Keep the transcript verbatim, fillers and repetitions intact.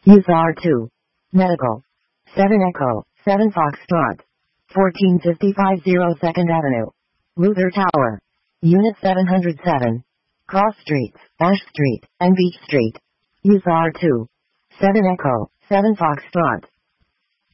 U S A R two. Medical. seven Echo, seven Foxtrot. fourteen fifty-five zero second Avenue. Luther Tower. Unit seven hundred seven. Cross Streets, Ash Street, and Beach Street. U S A R two. seven Echo, seven Foxtrot.